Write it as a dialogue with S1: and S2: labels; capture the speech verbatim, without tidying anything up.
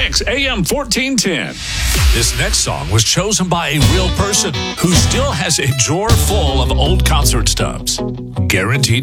S1: Kicks A M fourteen ten.
S2: This next song was chosen by a real person who still has a drawer full of old concert stubs. Guaranteed